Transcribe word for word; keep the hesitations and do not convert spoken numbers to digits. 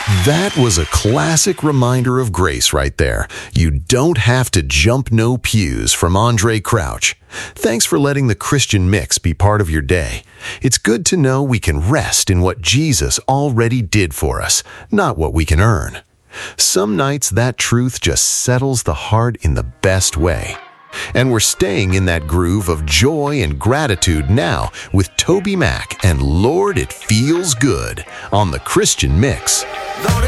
That was a classic reminder of grace right there. You don't have to jump no pews from Andre Crouch. Thanks for letting the Christian Mix be part of your day. It's good to know we can rest in what Jesus already did for us, not what we can earn. Some nights that truth just settles the heart in the best way. And we're staying in that groove of joy and gratitude now with Toby Mac and Lord, It Feels Good on the Christian Mix.